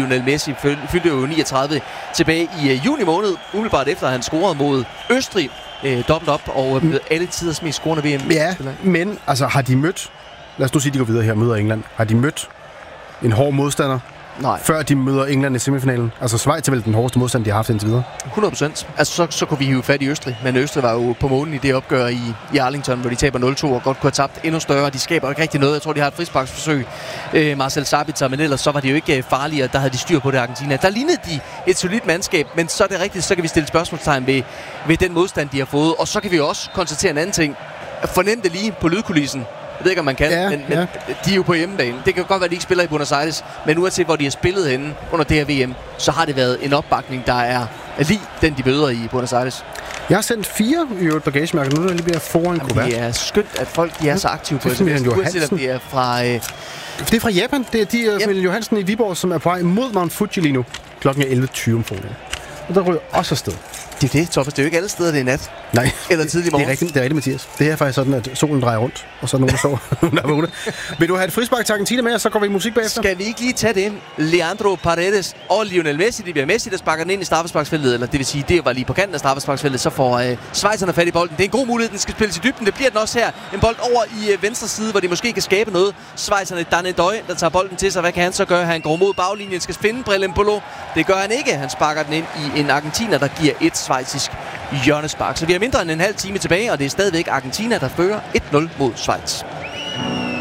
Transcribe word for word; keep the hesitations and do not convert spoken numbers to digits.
Lionel Messi fyldte jo niogtredive tilbage i øh, juni måned, umiddelbart efter at han scorede mod Østrig. Øh, dobbelt op og øh, alle tiders mest scorende V M. Ja, men altså har de mødt, lad os nu sige, de går videre her og møder England, har de mødt en hård modstander, Nej. før de møder England i semifinalen? Altså Schweiz er vel den hårdeste modstand, de har haft indtil videre? hundrede procent. Altså så, så kunne vi hive fat i Østrig, men Østrig var jo på månen i det opgør i, i Arlington, hvor de taber nul to og godt kunne have tabt endnu større. De skaber ikke rigtig noget. Jeg tror, de har et frisparksforsøg, øh, Marcel Sabitzer, men ellers så var det jo ikke farligere. Der havde de styr på det, Argentina. Der lignede de et solidt mandskab, men så er det rigtigt, så kan vi stille spørgsmålstegn ved, ved den modstand, de har fået. Og så kan vi også konstatere en anden ting. Fornem det lige på lydkulissen. Jeg ved ikke, om man kan, ja, men, men ja. de er jo på hjemmebane. Det kan godt være, at de ikke spiller i Buenos Aires, men uanset hvor de har spillet henne under det her V M, så har det været en opbakning, der er lige den, de møder i Buenos Aires. Jeg har sendt fire i øvrigt bagagemærker. Nu er der lige ved at foran kuvert. Det er skønt, at folk de er så aktive på det. Det er uanset om det er fra... Øh... Det er fra Japan. Det er de yep. familie Johansen i Viborg, som er på vej mod Mount Fuji lige nu. Klokken er elleve tyve om formiddagen. Og der ryger også afsted. Det er det, Thomas. Det er jo ikke alle steder, det er nat. Nej. Eller tidlig morgen. Det er rigtigt, det er rigtigt, Mathias. Det er faktisk sådan, at solen drejer rundt, og så er nogen, der sover, nogen, der er vågne. Vil du have et frispark til Argentina med, og så går vi i musik bagefter? Skal vi ikke lige tage det? Leandro Paredes og Lionel Messi. Det bliver Messi, der sparker den ind i straffesparksfeltet. Eller det vil sige, det var lige på kanten af straffesparksfeltet. Så får øh, schweizerne fat i bolden. Det er en god mulighed, den skal spilles i dybden. Det bliver den også her. En bold over i øh, venstre side, hvor de måske kan skabe noget. Schweizerne, Danne Døj, der tager bolden til sig. Hvad kan han så gøre? Han går mod baglinjen, skal finde Brelembolo. Det gør han ikke. Han sparker den ind i en argentiner, der giver et schweizisk hjørnespark. Så vi har mindre end en halv time tilbage, og det er stadigvæk Argentina, der fører et nul mod Schweiz.